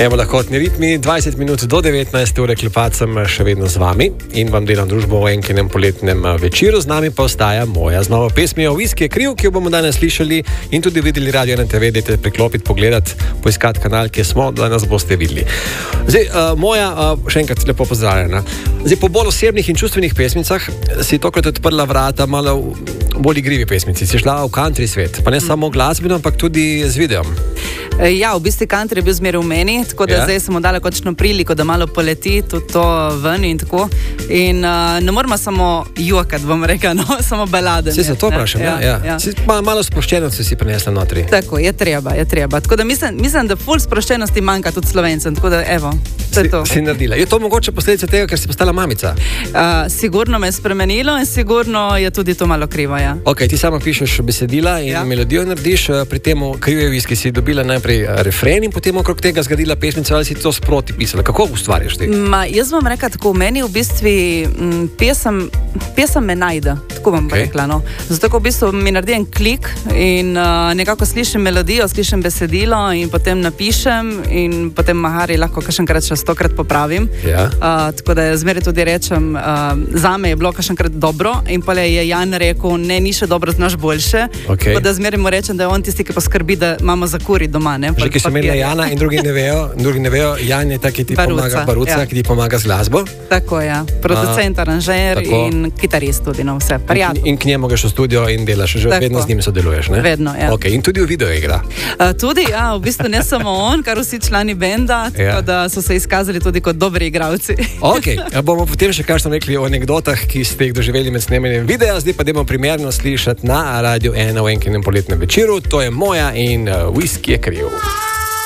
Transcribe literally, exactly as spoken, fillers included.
Evo, lahkotni ritmi, dvajset minut do devetnajste ure, Klepac sem še vedno z vami in vam delam družbo v enkinem poletnem večeru. Z nami pa ostaja moja z novo pesmijo Whisky je kriv, ki jo bomo danes slišali in tudi videli Radio ena te ve, dajte priklopiti, pogledati, poiskati kanal, kje smo, da nas boste videli. Zdaj, uh, moja, uh, še enkrat lepo pozdravljena. Zdaj, po bolj osebnih in čustvenih pesmicah si tokrat odprla vrata malo bolj igrivi pesmici. Si šla v country svet, pa ne mm. samo glasbeno, ampak tudi z videom. Ja, v bistvu country je bil zmeraj v meni, tako da ja. Zdaj sem dala kočno priliko, da malo poleti tudi to ven in tako. In uh, ne moramo samo jokati, bom rekla, no, samo balade. Si se to vprašam, ja, ja. ja. Si, malo, malo sproščenosti si prinesla notri. Tako, je treba, je treba. Tako da mislim, mislim da ful sproščenosti manjka tudi Slovencem, tako da evo, to je to. Si, si naredila. Je to mogoče posledica tega, ker si postala mamica? Uh, sigurno me je spremenilo in sigurno je tudi to malo krivo, ja. Ok, ti sama pišeš besedila in ja. melodijo narediš, pri temu Kriv je whisky si dobila najprej refren in potem okrog tega zgradila pesmico, ali si to sproti pisala? Kako ustvarjaš ti? Ma, jaz bom rekla tako, meni v bistvu m, pesem, pesem me najde, tako bom okay. rekla, no. Zato, ko v bistvu mi naredi en klik in uh, nekako slišim melodijo, slišim besedilo in potem napišem in potem mahari lahko kakšenkrat še stokrat popravim. Ja. Uh, tako da zmeraj tudi rečem, uh, zame je bilo kakšenkrat dobro in pa je Jan rekel, ne, ni še dobro, znaš boljše. Okay. Tako da zmeraj mu rečem, da je on tisti, ki poskrbi, da imamo za kuri doma, ne. Že ki so imeli Jana in drugi ne vejo, drugi ne vejo, Jan je ta, ki ti Baruca, pomaga, Baruca, ja. ki ti pomaga z glasbo. Tako, ja. Producent, aranžer in kitarist tudi, no, vse. In, in k njemu greš v studio in delaš, že tako. Vedno z njim sodeluješ, ne? Vedno, ja. Okay. In tudi v video igra. Uh, tudi, ja, v bistvu ne samo on, kar vsi člani benda, tako ja. da so se izkazali tudi kot dobri igralci. Ok, bomo potem še kaj smo rekli o anekdotah, ki ste jih doživeli med snemanjem videa, zdaj pa dajmo primerno slišati na Radio ena v enkinem poletnem večeru. To je Moja in uh, Whisky je kriv.